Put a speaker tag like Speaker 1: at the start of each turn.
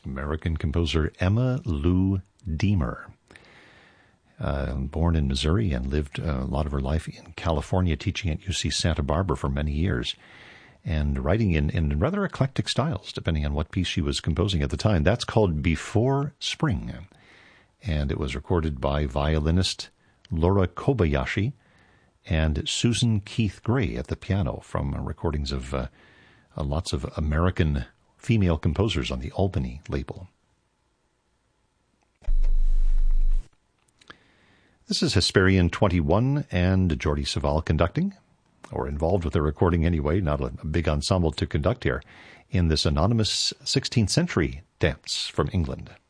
Speaker 1: American composer Emma Lou Deemer. Born in Missouri and lived a lot of her life in California, teaching at UC Santa Barbara for many years, and writing in rather eclectic styles, depending on what piece she was composing at the time. That's called Before Spring, and it was recorded by violinist Laura Kobayashi and Susan Keith Gray at the piano from recordings of lots of American female composers on the Albany label. This is Hesperian 21 and Jordi Savall conducting, or involved with the recording anyway, not a big ensemble to conduct here, in this anonymous 16th century dance from England.